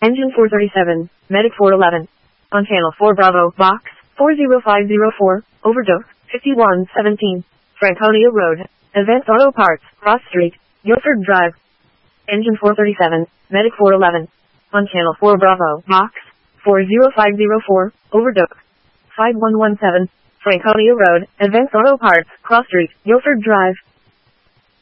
Engine 437, Medic 411. On Channel 4 Bravo, Box 40504, Overdose 5117, Franconia Road, Advanced Auto Parts, Cross Street, Guilford Drive. Engine 437, Medic 411. On Channel 4 Bravo, Box 40504, Overdose 5117, Franconia Road, Advanced Auto Parts, Cross Street, Guilford Drive.